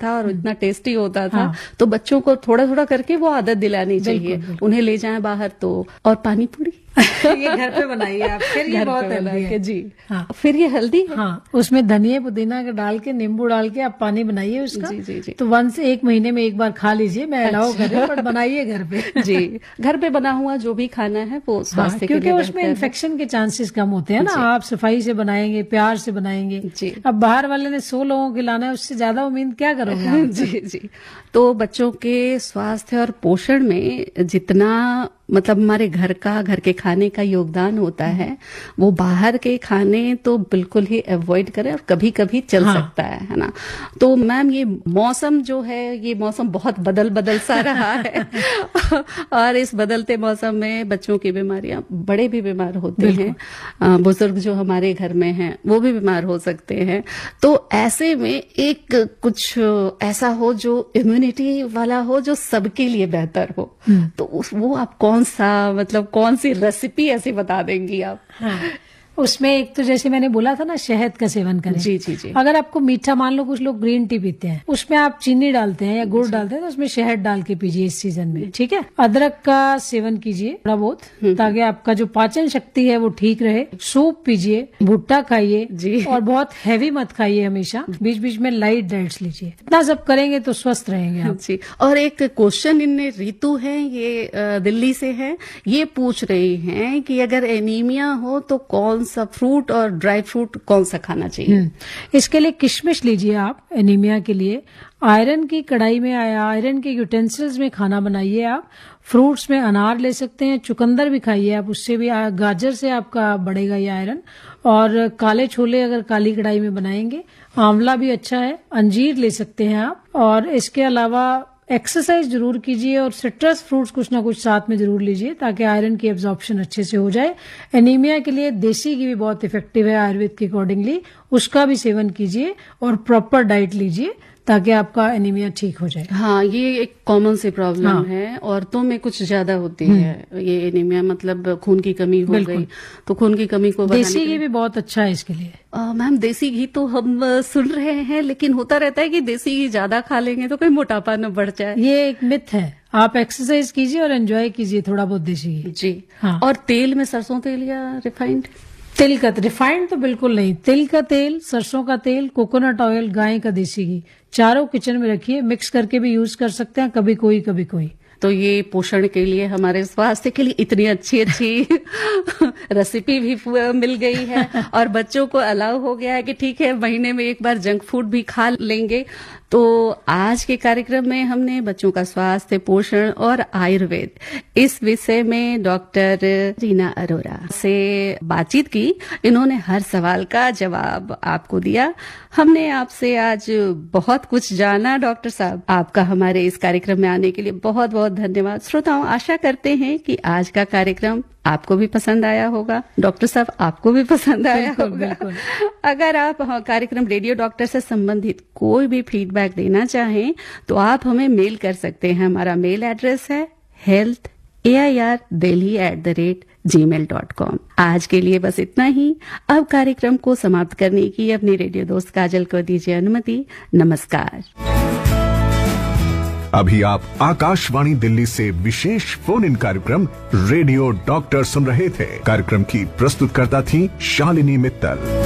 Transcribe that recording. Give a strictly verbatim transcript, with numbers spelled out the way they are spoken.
था और इतना टेस्टी होता था। हाँ। तो बच्चों को थोड़ा थोड़ा करके वो आदत दिलानी चाहिए, उन्हें ले जाएं बाहर तो। और पानी पूरी ये घर पे बनाइए आप, फिर ये बहुत हेल्दी है जी। हाँ। फिर ये हेल्दी है। हाँ, उसमें धनिया पुदीना डाल के नींबू डाल के आप पानी बनाइए उसका। जी जी जी। तो वन से एक महीने में एक बार खा लीजिए, मैं अलाउ कर रही हूँ, बट बनाइए घर पे। जी, घर पे बना हुआ जो भी खाना है वो स्वास्थ्य हाँ, के लिए क्योंकि उसमें इन्फेक्शन के चांसेस कम होते हैं ना। आप सफाई से बनाएंगे, प्यार से बनाएंगे जी। अब बाहर वाले ने सौ लोगों को खिलाना है, उससे ज्यादा उम्मीद क्या करोगे? जी जी। तो बच्चों के स्वास्थ्य और पोषण में जितना मतलब हमारे घर का घर के खाने का योगदान होता है, वो बाहर के खाने तो बिल्कुल ही अवॉइड करें और कभी कभी चल हाँ। सकता है है ना। तो मैम ये मौसम जो है, ये मौसम बहुत बदल बदल सा रहा है और इस बदलते मौसम में बच्चों की बीमारियां, बड़े भी बीमार होते हैं, बुजुर्ग जो हमारे घर में हैं वो भी बीमार हो सकते हैं। तो ऐसे में एक कुछ ऐसा हो जो इम्यूनिटी वाला हो, जो सबके लिए बेहतर हो, तो वो आप कौन सा मतलब कौन सी रेसिपी ऐसी बता देंगी आप? हाँ। उसमें एक तो जैसे मैंने बोला था ना, शहद का सेवन करें। जी जी जी। अगर आपको मीठा, मान लो कुछ लोग ग्रीन टी पीते हैं, उसमें आप चीनी डालते हैं या गुड़ डालते हैं, तो उसमें शहद डाल के पीजिए इस सीजन में, ठीक है। अदरक का सेवन कीजिए थोड़ा बहुत, ताकि आपका जो पाचन शक्ति है वो ठीक रहे। सूप पीजिए, भुट्टा खाइए जी, और बहुत हैवी मत खाइए हमेशा, बीच बीच में लाइट डाइट्स लीजिए। इतना सब करेंगे तो स्वस्थ रहेंगे आप जी। और एक क्वेश्चन इनने रितु है, ये दिल्ली से है, ये पूछ रही हैं कि अगर एनीमिया हो तो कौन सा फ्रूट और ड्राई फ्रूट कौन सा खाना चाहिए? इसके लिए किशमिश लीजिए आप, एनीमिया के लिए। आयरन की कढ़ाई में, आयरन के यूटेंसिल्स में खाना बनाइए आप। फ्रूट्स में अनार ले सकते हैं, चुकंदर भी खाइए आप, उससे भी, गाजर से आपका बढ़ेगा ये आयरन। और काले छोले अगर काली कढ़ाई में बनाएंगे, आंवला भी अच्छा है, अंजीर ले सकते हैं आप। और इसके अलावा एक्सरसाइज जरूर कीजिए और सिट्रस फ्रूट्स कुछ ना कुछ साथ में जरूर लीजिए, ताकि आयरन की एब्जॉर्प्शन अच्छे से हो जाए। एनीमिया के लिए देसी घी भी बहुत इफेक्टिव है आयुर्वेद के अकॉर्डिंगली, उसका भी सेवन कीजिए और प्रॉपर डाइट लीजिए, ताकि आपका एनीमिया ठीक हो जाए। हाँ, ये एक कॉमन सी प्रॉब्लम हाँ। है, औरतों में कुछ ज्यादा होती है ये एनीमिया, मतलब खून की कमी हो गई, तो खून की कमी को देसी घी भी बहुत अच्छा है इसके लिए। मैम देसी घी तो हम सुन रहे हैं, लेकिन होता रहता है कि देसी घी ज्यादा खा लेंगे तो कोई मोटापा न बढ़ जाए। ये एक मिथ है। आप एक्सरसाइज कीजिए और एंजॉय कीजिए थोड़ा बहुत देसी घी जी। हाँ। और तेल में सरसों तेल या रिफाइंड? तिल का, रिफाइंड तो बिल्कुल नहीं। तिल का तेल, सरसों का तेल, कोकोनट ऑयल, गाय का देसी घी, चारों किचन में रखिए, मिक्स करके भी यूज कर सकते हैं, कभी कोई कभी कोई। तो ये पोषण के लिए, हमारे स्वास्थ्य के लिए इतनी अच्छी अच्छी रेसिपी भी मिल गई है, और बच्चों को अलाउ हो गया है कि ठीक है महीने में एक बार जंक फूड भी खा लेंगे। तो आज के कार्यक्रम में हमने बच्चों का स्वास्थ्य, पोषण और आयुर्वेद इस विषय में डॉक्टर रीना अरोरा से बातचीत की। इन्होंने हर सवाल का जवाब आपको दिया। हमने आपसे आज बहुत कुछ जाना। डॉक्टर साहब, आपका हमारे इस कार्यक्रम में आने के लिए बहुत बहुत धन्यवाद। श्रोताओं, आशा करते हैं कि आज का कार्यक्रम आपको भी पसंद आया होगा। डॉक्टर साहब, आपको भी पसंद आया बिल्कुल, होगा। बिल्कुल। अगर आप कार्यक्रम रेडियो डॉक्टर से संबंधित कोई भी फीडबैक देना चाहें तो आप हमें मेल कर सकते हैं। हमारा मेल एड्रेस है health A I R Delhi at the rate ji mail dot com. आज के लिए बस इतना ही। अब कार्यक्रम को समाप्त करने की अपनी रेडियो दोस्त काजल को दीजिए अनुमति। नमस्कार। अभी आप आकाशवाणी दिल्ली से विशेष फोन इन कार्यक्रम रेडियो डॉक्टर सुन रहे थे। कार्यक्रम की प्रस्तुतकर्ता थी शालिनी मित्तल।